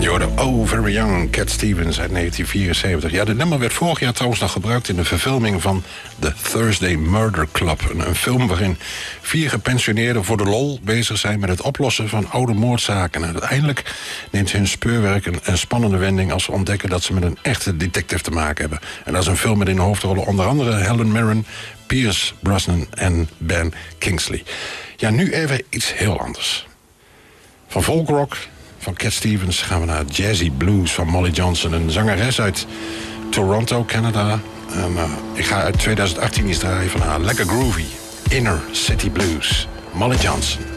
Oh, Very Young, Cat Stevens uit 1974. Ja, dit nummer werd vorig jaar trouwens nog gebruikt in de verfilming van The Thursday Murder Club. Een film waarin 4 gepensioneerden voor de lol bezig zijn met het oplossen van oude moordzaken. En uiteindelijk neemt hun speurwerk een spannende wending als ze ontdekken dat ze met een echte detective te maken hebben. En dat is een film met in de hoofdrollen onder andere Helen Mirren, Pierce Brosnan en Ben Kingsley. Ja, nu even iets heel anders. Van folkrock van Cat Stevens gaan we naar jazzy blues van Molly Johnson. Een zangeres uit Toronto, Canada. En ik ga uit 2018 iets draaien van haar. Lekker groovy. Inner City Blues. Molly Johnson.